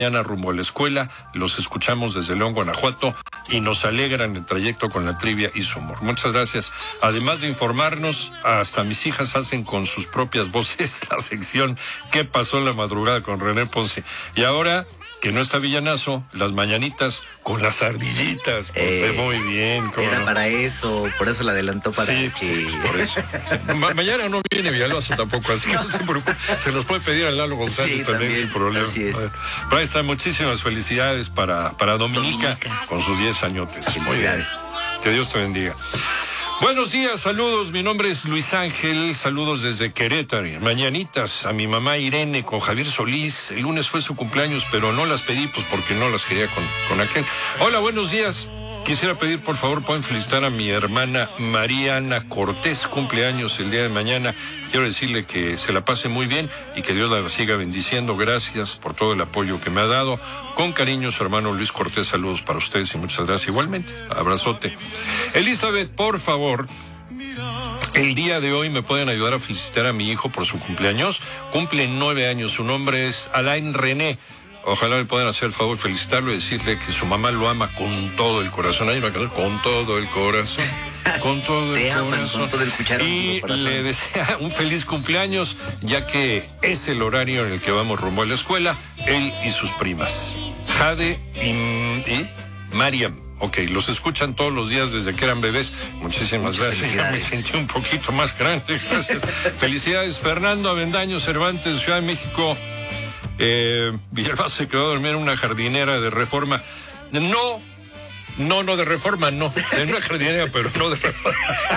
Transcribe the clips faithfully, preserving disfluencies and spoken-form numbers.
mañana rumbo a la escuela. Los escuchamos desde León, Guanajuato, y nos alegran el trayecto con la trivia y su humor. Muchas gracias. Además de informarnos, hasta mis hijas hacen con sus propias voces la sección ¿Qué pasó en la madrugada con René Ponce? Y ahora, que no está Villanazo, las mañanitas con las ardillitas. Eh, muy bien. Era no? para eso, por eso la adelantó para sí, que... Sí, por eso. Sí. Ma mañana no viene Villanazo tampoco, así no se preocupe. Se los puede pedir a Lalo González sí, también, también sin problema. Así es. Pero ahí están, muchísimas felicidades para, para Dominica, Dominica con sus diez añotes. Muy bien. Que Dios te bendiga. Buenos días, saludos, mi nombre es Luis Ángel, saludos desde Querétaro, mañanitas a mi mamá Irene con Javier Solís, el lunes fue su cumpleaños, pero no las pedí pues porque no las quería con, con aquel. Hola, buenos días, quisiera pedir por favor, pueden felicitar a mi hermana Mariana Cortés, cumpleaños el día de mañana, quiero decirle que se la pase muy bien y que Dios la siga bendiciendo, gracias por todo el apoyo que me ha dado, con cariño su hermano Luis Cortés, saludos para ustedes y muchas gracias igualmente, abrazote. Elizabeth, por favor, el día de hoy me pueden ayudar a felicitar a mi hijo por su cumpleaños. Cumple nueve años, su nombre es Alain René. Ojalá me puedan hacer el favor de felicitarlo y decirle que su mamá lo ama con todo el corazón. Ahí va a quedar con todo el corazón. Con todo el Te aman, corazón. con todo el cucharón, y corazón. Le desea un feliz cumpleaños, ya que es el horario en el que vamos rumbo a la escuela, él y sus primas. Jade y, y Mariam. Ok, los escuchan todos los días desde que eran bebés. Muchísimas gracias. Ya me sentí un poquito más grande. Gracias. Felicidades, Fernando Avendaño Cervantes, Ciudad de México. Eh, Villalbazo se quedó a dormir en una jardinera de Reforma. No, no, no de Reforma, no. En una jardinera, pero no de Reforma.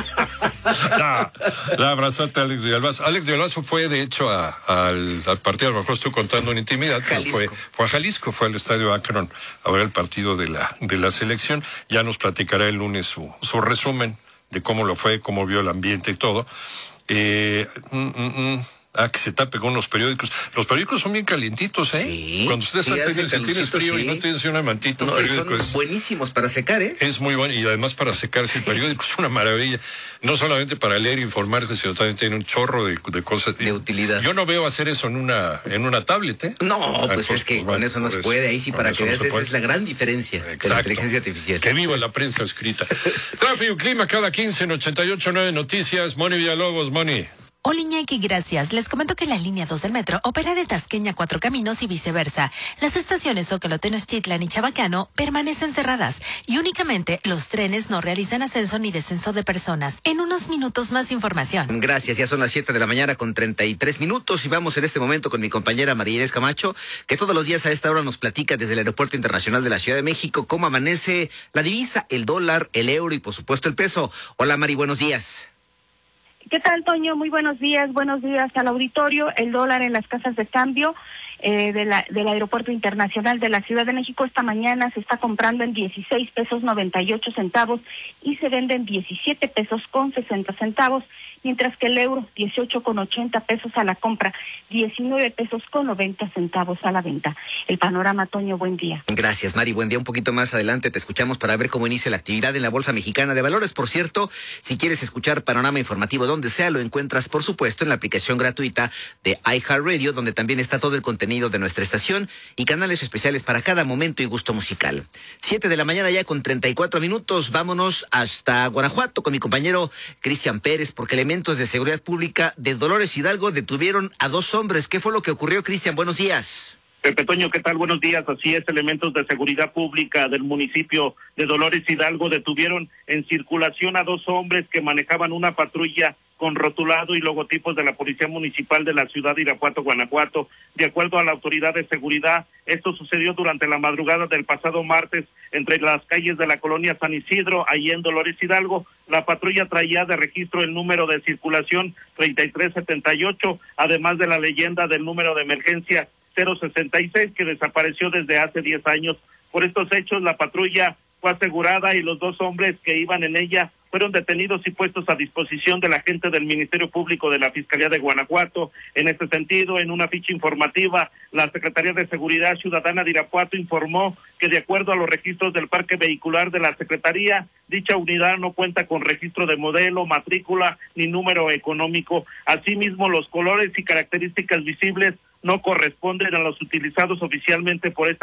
La, la abrazate, Alex Villalbazo. Alex Villalbazo fue, de hecho, a, a, al, al partido, a lo mejor estoy contando en intimidad, pero fue, fue a Jalisco, fue al estadio Akron a ver el partido de la, de la selección. Ya nos platicará el lunes su, su resumen de cómo lo fue, cómo vio el ambiente y todo. Eh, mm, mm, mm. Ah, que se tape con los periódicos. Los periódicos son bien calientitos, ¿eh? Sí. Cuando ustedes sí, si tienes frío sí. y no tienes una mantita, no, son es, buenísimos para secar, ¿eh? Es muy bueno, y además para secarse el periódico es una maravilla. No solamente para leer e informarse, sino también tiene un chorro de, de cosas. De utilidad. Yo no veo hacer eso en una en una tablet, ¿eh? No, ah, pues, pues es que pues, con bueno, eso no se puede. Ahí sí, para que veas, no esa es la gran diferencia. Exacto. De la inteligencia artificial. Que viva la prensa escrita. Tráfico y clima cada quince en ochenta y ocho punto nueve Noticias. Moni Villalobos, Moni. Hola Iñaki, gracias. Les comento que la línea dos del metro opera de Tasqueña a Cuatro Caminos y viceversa. Las estaciones Zócalo, Tenochtitlan y Chabacano permanecen cerradas y únicamente los trenes no realizan ascenso ni descenso de personas. En unos minutos más información. Gracias, ya son las siete de la mañana con treinta y tres minutos y vamos en este momento con mi compañera María Inés Camacho, que todos los días a esta hora nos platica desde el Aeropuerto Internacional de la Ciudad de México cómo amanece la divisa, el dólar, el euro y por supuesto el peso. Hola Mari, buenos días. ¿Qué tal, Toño? Muy buenos días, buenos días al auditorio. El dólar en las casas de cambio eh, de la, del Aeropuerto Internacional de la Ciudad de México esta mañana se está comprando en dieciséis pesos noventa y ocho centavos y se vende en diecisiete pesos con sesenta centavos, mientras que el euro dieciocho con ochenta pesos a la compra, diecinueve pesos con noventa centavos a la venta. El panorama, Toño, buen día. Gracias, Mari, buen día. Un poquito más adelante te escuchamos para ver cómo inicia la actividad en la Bolsa Mexicana de Valores. Por cierto, si quieres escuchar panorama informativo donde sea, lo encuentras, por supuesto, en la aplicación gratuita de iHeartRadio, donde también está todo el contenido de nuestra estación y canales especiales para cada momento y gusto musical. Siete de la mañana ya con treinta y cuatro minutos. Vámonos hasta Guanajuato con mi compañero Cristian Pérez, porque elementos de seguridad pública de Dolores Hidalgo detuvieron a dos hombres. ¿Qué fue lo que ocurrió, Cristian? Buenos días. Pepe Toño, ¿qué tal? Buenos días. Así es, elementos de seguridad pública del municipio de Dolores Hidalgo detuvieron en circulación a dos hombres que manejaban una patrulla con rotulado y logotipos de la Policía Municipal de la ciudad de Irapuato, Guanajuato. De acuerdo a la autoridad de seguridad, esto sucedió durante la madrugada del pasado martes entre las calles de la colonia San Isidro, ahí en Dolores Hidalgo. La patrulla traía de registro el número de circulación treinta y tres setenta y ocho, además de la leyenda del número de emergencia cero sesenta y seis, que desapareció desde hace diez años. Por estos hechos, la patrulla fue asegurada y los dos hombres que iban en ella fueron detenidos y puestos a disposición de la gente del Ministerio Público de la Fiscalía de Guanajuato. En este sentido, en una ficha informativa, la Secretaría de Seguridad Ciudadana de Irapuato informó que de acuerdo a los registros del parque vehicular de la Secretaría, dicha unidad no cuenta con registro de modelo, matrícula ni número económico. Asimismo, los colores y características visibles no corresponden a los utilizados oficialmente por esta